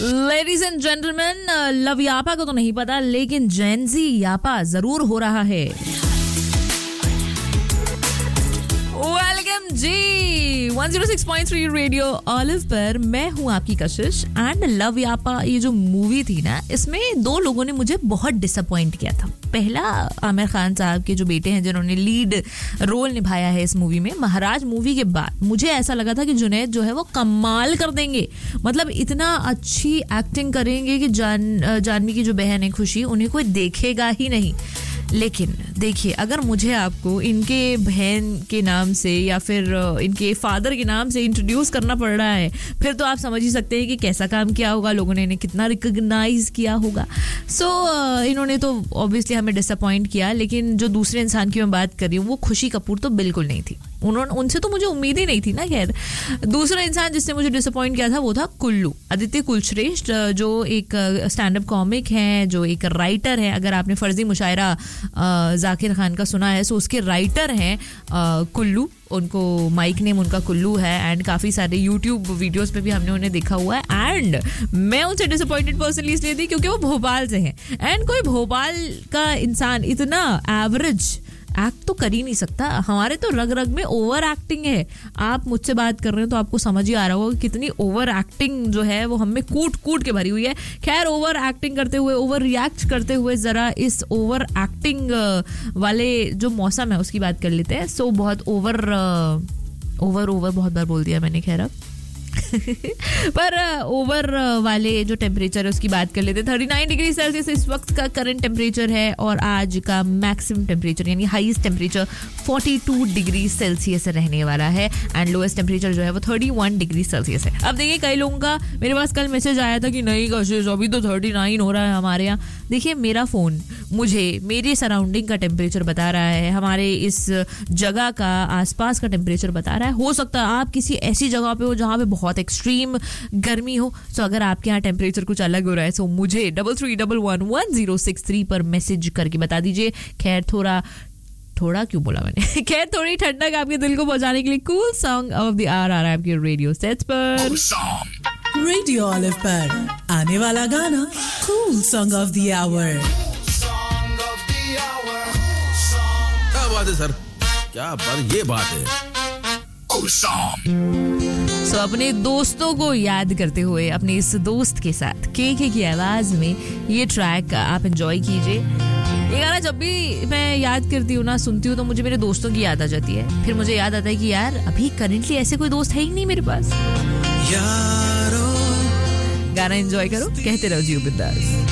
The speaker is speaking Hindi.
लेडीज एंड जेंटलमैन, लव यापा को तो नहीं पता, लेकिन जेनजी यापा जरूर हो रहा है। वेलकम जी 106.3 रेडियो ऑलिव पर मैं हूं आपकी कशिश। एंड लव यापा ये जो मूवी थी ना, इसमें दो लोगों ने मुझे बहुत डिसअपॉइंट किया था। पहला, आमिर खान साहब के जो बेटे हैं जिन्होंने लीड रोल निभाया है इस मूवी में। महाराज मूवी के बाद मुझे ऐसा लगा था कि जुनैद जो है वो कमाल कर देंगे, मतलब इतना अच्छी एक्टिंग करेंगे कि जानवी की जो बहन है खुशी, उन्हें कोई देखेगा ही नहीं। लेकिन देखिए, अगर मुझे आपको इनके बहन के नाम से या फिर इनके फादर के नाम से इंट्रोड्यूस करना पड़ रहा है, फिर तो आप समझ ही सकते हैं कि कैसा काम किया होगा, लोगों ने इन्हें कितना रिकॉग्नाइज किया होगा। सो इन्होंने तो ऑब्वियसली हमें डिसअपॉइंट किया। लेकिन जो दूसरे इंसान की मैं बात कर रही हूँ वो खुशी कपूर तो बिल्कुल नहीं थी। उनसे तो मुझे उम्मीद ही नहीं थी ना। खैर, दूसरा इंसान जिसने मुझे डिसअपॉइंट किया था वो था कुल्लू, आदित्य कुलश्रेष्ठ, जो एक स्टैंड अप कॉमिक हैं, जो एक राइटर है। अगर आपने फर्जी मुशायरा जाकिर खान का सुना है, सो उसके राइटर हैं कुल्लू। उनको माइक नेम उनका कुल्लू है एंड काफ़ी सारे यूट्यूब वीडियोस पे भी हमने उन्हें देखा हुआ है। एंड मैं उनसे डिसअपॉइंटेड पर्सनली इसलिए थी क्योंकि वो भोपाल से हैं। एंड कोई भोपाल का इंसान इतना एवरेज एक्ट तो कर ही नहीं सकता। हमारे तो रग रग में ओवर एक्टिंग है। आप मुझसे बात कर रहे हैं तो आपको समझ ही आ रहा होगा कितनी ओवर एक्टिंग जो है वो हमें कूट कूट के भरी हुई है। खैर, ओवर एक्टिंग करते हुए, ओवर रिएक्ट करते हुए जरा इस ओवर एक्टिंग वाले जो मौसम है उसकी बात कर लेते हैं। सो बहुत ओवर बहुत बार बोल दिया मैंने, खैर अब पर ओवर वाले जो टेम्परेचर है उसकी बात कर लेते हैं। 39 डिग्री सेल्सियस इस वक्त का करंट टेम्परेचर है और आज का मैक्सिमम टेम्परेचर यानी हाईएस्ट टेम्परेचर 42 डिग्री सेल्सियस रहने वाला है एंड लोएस्ट टेम्परेचर जो है वो 31 डिग्री सेल्सियस है। अब देखिए, कई लोगों का मेरे पास कल मैसेज आया था कि नहीं कशिश, अभी तो 39 हो रहा है हमारे यहाँ। देखिए, मेरा फ़ोन मुझे मेरे सराउंडिंग का टेम्परेचर बता रहा है, हमारे इस जगह का आसपास का टेम्परेचर बता रहा है। हो सकता है आप किसी ऐसी जगह पे हो जहाँ पे बहुत एक्सट्रीम गर्मी हो। सो अगर आपके यहाँ टेम्परेचर कुछ अलग हो रहा है सो मुझे 33111063 पर मैसेज करके बता दीजिए। खैर, थोड़ा क्यों बोला मैंने खैर, थोड़ी ठंडक आपके दिल को पहुंचाने के लिए cool song of the our आ रहा है आपके रेडियो सेट्स पर। रेडियो ऑलिव पर आने वाला गाना cool song of the our. क्या बात है सर, क्या बात, ये बात है। सो अपने दोस्तों को याद करते हुए अपने इस दोस्त के साथ के की आवाज में ये ट्रैक आप एंजॉय कीजिए। ये गाना जब भी मैं याद करती हूँ ना, सुनती हूँ, तो मुझे मेरे दोस्तों की याद आ जाती है। फिर मुझे याद आता है कि यार अभी करेंटली ऐसे कोई दोस्त है ही नहीं मेरे पास। गाना एंजॉय करो, कहते रहो जी बिंदास।